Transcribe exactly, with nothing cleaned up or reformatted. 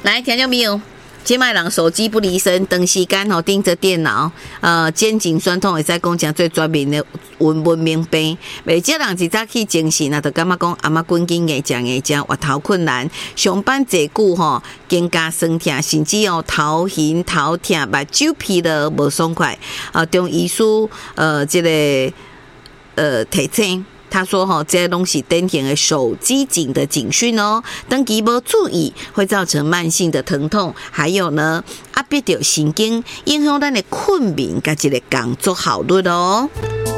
来，听众朋友。现在人手机不离身，长时间吼盯着电脑，呃，肩颈酸痛会使讲讲最专门的文文明病。每只人一早起精神啊，就感觉讲阿妈滚紧个讲个讲，活头困难，上班坐久吼，肩胛酸痛，甚至哦头晕头痛，目睭疲劳无爽快。啊，中医师呃，这个呃提醒。他说：“哈，这些东西典型的手机颈的警讯哦，登记不注意会造成慢性的疼痛，还有呢，压迫到神经，影响咱的困眠，甲一个工作效率哦。”